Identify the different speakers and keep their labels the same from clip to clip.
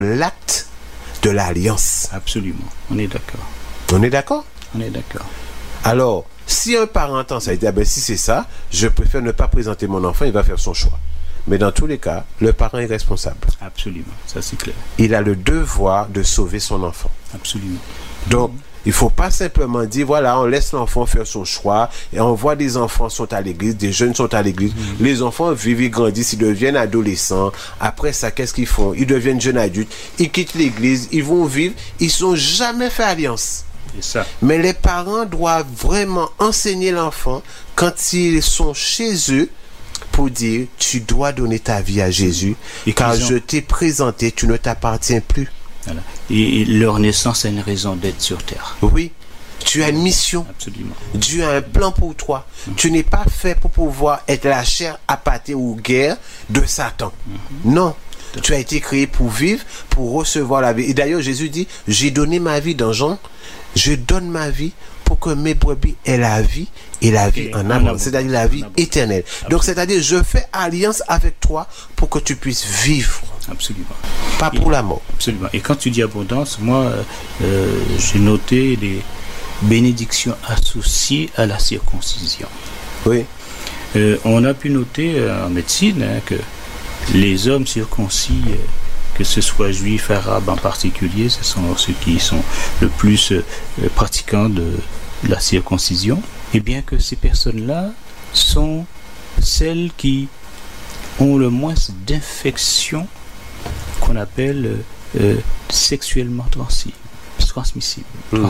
Speaker 1: l'acte de l'alliance.
Speaker 2: Absolument. On est d'accord.
Speaker 1: On est d'accord?
Speaker 2: On est d'accord.
Speaker 1: Alors, si un parent entend ça, il dit, si c'est ça, je préfère ne pas présenter mon enfant, il va faire son choix. Mais dans tous les cas, le parent est responsable.
Speaker 2: Absolument, ça c'est clair.
Speaker 1: Il a le devoir de sauver son enfant.
Speaker 2: Absolument.
Speaker 1: Donc, il ne faut pas simplement dire, voilà, on laisse l'enfant faire son choix, et on voit des enfants sont à l'église, des jeunes sont à l'église, les enfants vivent, ils grandissent, ils deviennent adolescents, après ça, qu'est-ce qu'ils font? Ils deviennent jeunes adultes, ils quittent l'église, ils vont vivre, ils ne sont jamais fait alliance.
Speaker 2: C'est ça.
Speaker 1: Mais les parents doivent vraiment enseigner l'enfant quand ils sont chez eux pour dire, tu dois donner ta vie à Jésus, car je t'ai présenté, tu ne t'appartiens plus.
Speaker 2: Voilà. Et leur naissance a une raison d'être sur terre.
Speaker 1: Oui, tu as une mission.
Speaker 2: Absolument.
Speaker 1: Dieu a un plan pour toi. Tu n'es pas fait pour pouvoir être la chair appâtée ou guerre de Satan. Non. Tu as été créé pour vivre, pour recevoir la vie. Et d'ailleurs, Jésus dit, j'ai donné ma vie dans Jean, je donne ma vie pour que mes brebis aient la vie et la vie en abondance, c'est-à-dire la vie éternelle. Donc, c'est-à-dire, je fais alliance avec toi pour que tu puisses vivre.
Speaker 2: Absolument.
Speaker 1: Pas pour la mort.
Speaker 2: Absolument. Et quand tu dis abondance, moi, j'ai noté les bénédictions associées à la circoncision.
Speaker 1: Oui.
Speaker 2: On a pu noter en médecine que les hommes circoncis, que ce soit juifs, arabes en particulier, ce sont ceux qui sont le plus pratiquants de la circoncision, et bien que ces personnes-là sont celles qui ont le moins d'infections qu'on appelle sexuellement transmissibles.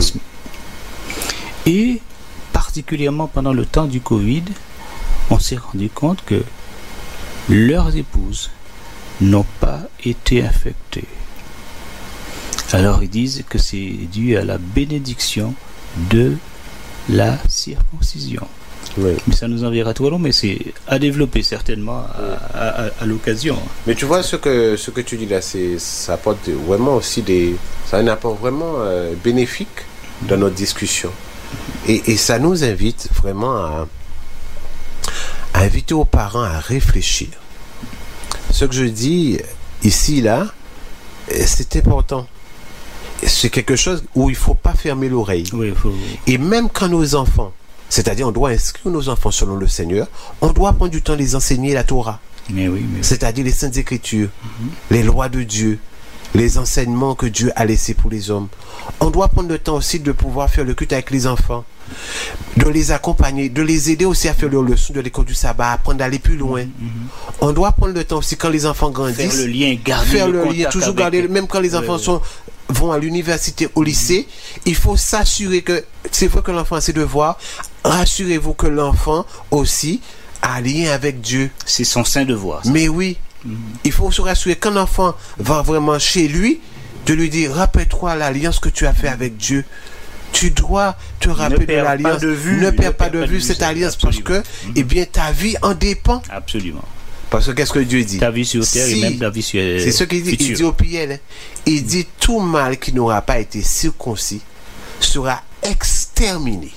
Speaker 2: Et particulièrement pendant le temps du Covid, on s'est rendu compte que leurs épouses n'ont pas été infectées. Alors ils disent que c'est dû à la bénédiction de la circoncision. Oui. Mais ça nous enverra trop long, mais c'est à développer certainement à l'occasion.
Speaker 1: Mais tu vois, ce que tu dis là, ça apporte vraiment aussi ça a un apport vraiment bénéfique dans notre discussion. Et ça nous invite vraiment à inviter aux parents à réfléchir. Ce que je dis ici, là, c'est important. C'est quelque chose où il ne faut pas fermer l'oreille.
Speaker 2: Oui,
Speaker 1: Et même quand nos enfants, c'est-à-dire on doit inscrire nos enfants selon le Seigneur, on doit prendre du temps de les enseigner la Torah.
Speaker 2: Mais oui.
Speaker 1: C'est-à-dire les Saintes Écritures, les lois de Dieu, les enseignements que Dieu a laissés pour les hommes. On doit prendre le temps aussi de pouvoir faire le culte avec les enfants, de les accompagner, de les aider aussi à faire leurs leçons de l'école du sabbat, apprendre d'aller plus loin. On doit prendre le temps aussi quand les enfants grandissent,
Speaker 2: faire le lien, garder
Speaker 1: toujours garder, même quand les enfants vont à l'université, au lycée, il faut s'assurer que, c'est vrai que l'enfant a ses devoirs, rassurez-vous que l'enfant aussi a lien avec Dieu.
Speaker 2: C'est son saint devoir. Ça.
Speaker 1: Mais oui, il faut se rassurer qu'un enfant va vraiment chez lui, de lui dire, rappelle-toi l'alliance que tu as fait avec Dieu. Tu dois te rappeler de l'alliance. Ne perds pas de vue cette alliance parce que, eh bien, ta vie en dépend.
Speaker 2: Absolument.
Speaker 1: Parce que qu'est-ce que Dieu dit?
Speaker 2: Ta vie sur terre et même ta vie sur
Speaker 1: c'est ce qu'il dit. Il dit au Piel, il dit tout mal qui n'aura pas été circoncis sera exterminé.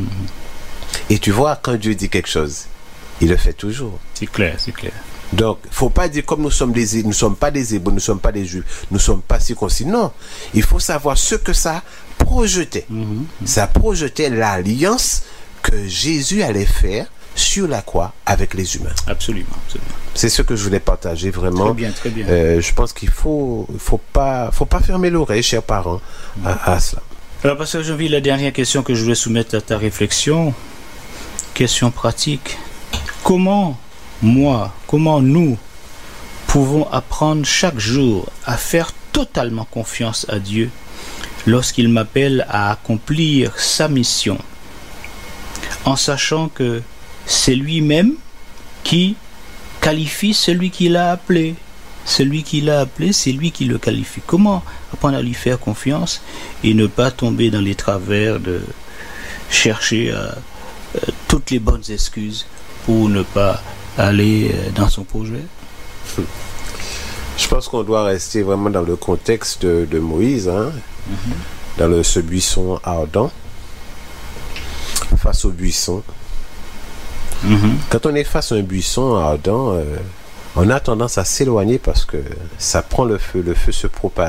Speaker 1: Et tu vois, quand Dieu dit quelque chose, il le fait toujours.
Speaker 2: C'est clair.
Speaker 1: Donc, faut pas dire comme nous sommes pas des Hébreux, nous ne sommes pas des Juifs, nous ne sommes pas circoncis. Non, il faut savoir ce que ça projetait. Ça projetait l'alliance que Jésus allait faire sur la croix avec les humains.
Speaker 2: Absolument.
Speaker 1: C'est ce que je voulais partager vraiment.
Speaker 2: Très bien.
Speaker 1: Je pense qu'il faut pas fermer l'oreille, chers parents, à cela.
Speaker 2: Alors, parce que j'ai envie, la dernière question que je voulais soumettre à ta réflexion, question pratique. Comment nous pouvons apprendre chaque jour à faire totalement confiance à Dieu lorsqu'il m'appelle à accomplir sa mission, en sachant que c'est lui-même qui qualifie celui qui l'a appelé. Celui qui l'a appelé, c'est lui qui le qualifie. Comment apprendre à lui faire confiance et ne pas tomber dans les travers de chercher toutes les bonnes excuses pour ne pas aller dans son projet?
Speaker 1: Je pense qu'on doit rester vraiment dans le contexte de Moïse, dans ce buisson ardent, face au buisson. Quand on est face à un buisson ardent, on a tendance à s'éloigner parce que ça prend le feu se propage.